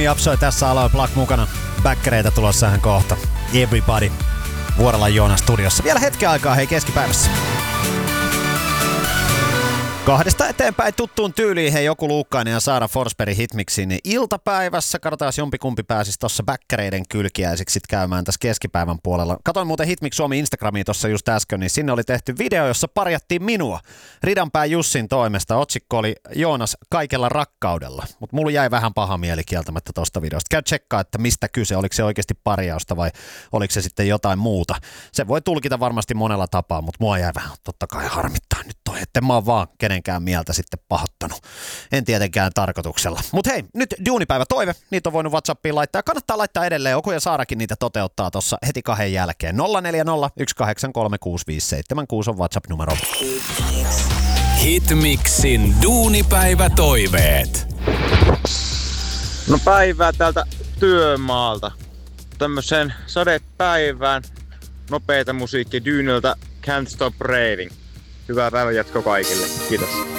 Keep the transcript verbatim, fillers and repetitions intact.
Me Up soi tässä Aloe Black mukana. Bäkkäreitä tulossa hän kohta. Everybody. Vuorella Joona studiossa. Vielä hetken aikaa hei keskipäivässä. Kahdesta eteenpäin tuttuun tyyliin hei Joku Luukkainen ja Saara Forsberg Hitmixin iltapäivässä. Katsotaan jos jompikumpi pääsisi tuossa bäkkäreiden kylkiäisiksi sit käymään tässä keskipäivän puolella. Katoin muuten Hitmix Suomi Instagramiin tuossa just äsken, niin sinne oli tehty video, jossa parjattiin minua Ridanpää Jussin toimesta. Otsikko oli Joonas kaikella rakkaudella, mutta mulla jäi vähän paha mieli kieltämättä tuosta videosta. Käy tsekkaa, että mistä kyse, oliko se oikeasti parjausta vai oliko se sitten jotain muuta. Se voi tulkita varmasti monella tapaa, mutta mua jäi vähän totta kai harmittaa nyt toi, etten mä oon vaan kenenkään mieltä sitten pahoittanut. En tietenkään tarkoituksella. Mutta hei, nyt duunipäivä toive, niitä on voinut WhatsAppiin laittaa. Kannattaa laittaa edelleen, Oku ja Saarakin niitä toteuttaa tuossa heti kahden jälkeen. nolla neljä nolla, yksi kahdeksan kolme, kuusi viisi seitsemän kuusi on WhatsApp-numero. Hitmixin duunipäivä toiveet. No päivää täältä työmaalta. Tämmöiseen sadepäivään nopeita musiikkia Dyyniltä Can't Stop Raving. Hyvää päivän jatkoa kaikille. Kiitos.